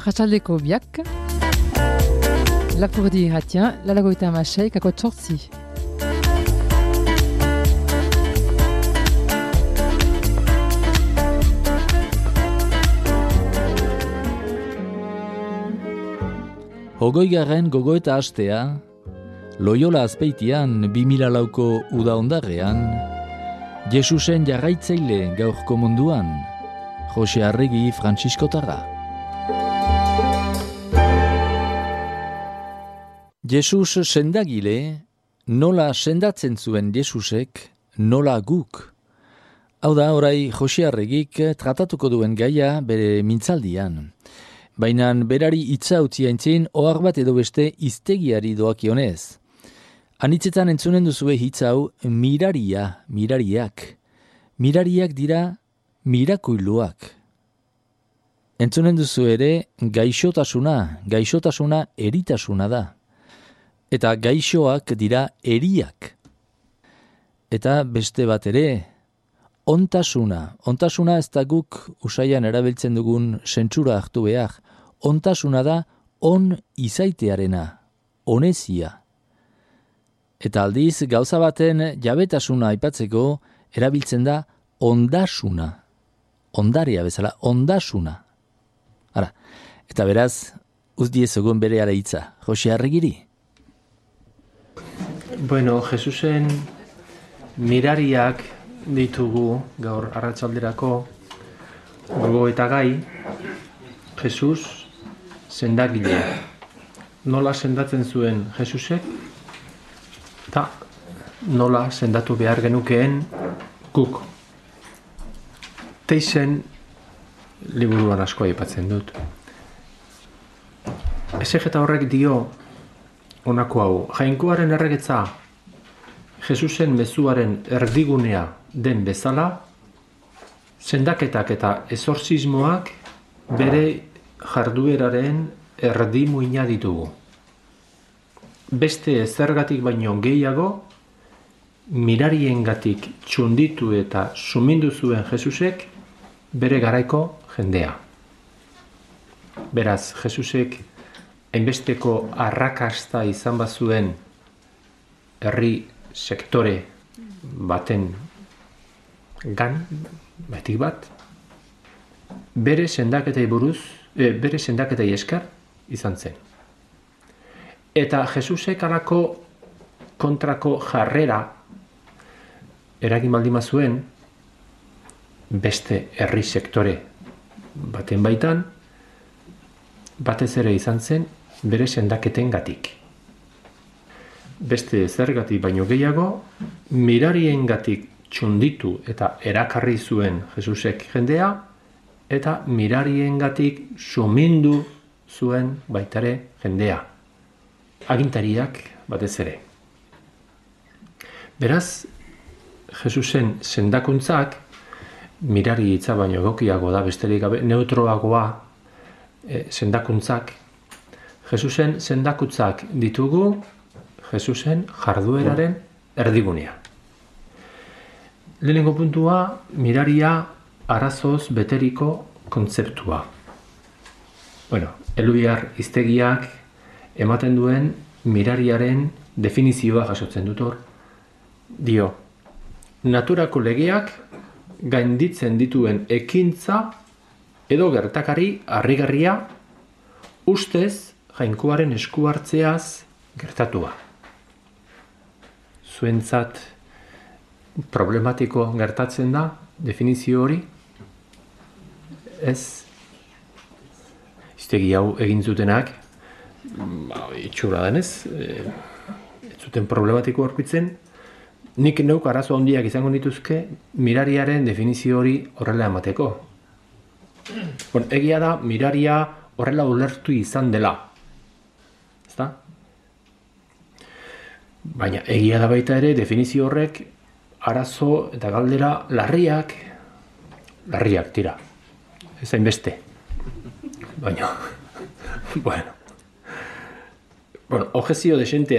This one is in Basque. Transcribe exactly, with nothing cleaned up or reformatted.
Arratsaldeko biak, Lapurdi irratia, lalagoita amasei, kako txortzi. Hogeigarren gogoeta hastea, Loyola Azpeitian bi mila lauko uda ondarrean, Jesusen jarraitzaile gaurko munduan, Jose Arregi Frantziskotarra. Jesus sendagile, nola sendatzen zuen Jesusek, nola guk. Hau da, orai Jose Arregik tratatuko duen gaia bere mintzaldian. Baina berari hitza utzi aintzin, ohar bat edo beste iztegiari doakionez. Anitzetan entzunen duzue hitz hau miraria, mirariak. Mirariak dira mirakuiluak. Entzunen duzu ere gaixotasuna, gaixotasuna eritasuna da. Eta gaixoak dira eriak. Eta beste bat ere, ontasuna. Ontasuna ez da guk usaian erabiltzen dugun sentsura hartu behar. Ontasuna da on izaitearena, onezia. Eta aldiz gauza baten jabetasuna aipatzeko erabiltzen da ondasuna. Ondarea bezala, ondasuna. Ara, eta beraz, uzdiezogun bere ara hitza, Jose Arregiri. Bueno, Jesusen mirariak ditugu gaur arratsalderako gogo eta gai. Jesus sendagile. Nola sendatzen zuen Jesusek eta nola sendatu behar genukeen guk. Teixen liburuan asko aipatzen dut. Esegeta horrek dio honako hau, jainkoaren erregetza Jesusen mezuaren erdigunea den bezala, sendaketak eta ezorzismoak bere jardueraren erdimuina ditugu. Beste ezergatik baino gehiago, mirariengatik txunditu eta sumindu zuen Jesusek bere garaiko jendea. Beraz, Jesusek hainbesteko arrakasta izan bazuen herri sektore baten gan, batik bat, bere sendaketei buruz, e, bere sendaketei esker izan zen. Eta Jesusek alako kontrako jarrera eragin baldin bazuen beste herri sektore baten baitan, batez ere izan zen bere sendaketengatik. Beste zergatik baino gehiago, mirariengatik txunditu eta erakarri zuen Jesusek jendea, eta mirariengatik sumindu zuen baitare jendea. Agintariak batez ere. Beraz, Jesusen sendakuntzak, mirari hitza baino egokiago da, besterik gabe, neutroagoa e, sendakuntzak, Jesusen sendakuntzak ditugu, Jesusen jardueraren erdigunea. Lehenengo puntua, miraria arazoz beteriko kontzeptua. Bueno, Eluiar hiztegiak ematen duen mirariaren definizioa jasotzen dut hor. Dio, naturako legeak gainditzen dituen ekintza edo gertakari harrigarria ustez jainkoaren esku hartzeaz gertatua. Zuentzat problematiko gertatzen da definizio hori? Ez. Hiztegi hau egin zutenak, ba, itxura denez, e, ez zuten problematiko aurkitzen, nik neuk arazo handiak izango dituzke mirariaren definizio hori horrela emateko. Bon, egia da, miraria horrela ulertu izan dela. Ezta? Baina egia da baita ere definizio horrek arazo eta galdera larriak, larriak tira. Ez hainbeste. Baina, bueno. Bueno, objezio desente